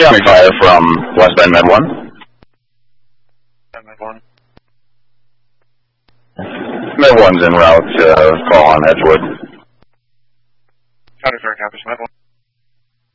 Yeah, fire from West Bend Med 1. Med 1. Med 1's en route to call on Edgewood. County Fair Campus, Med 1.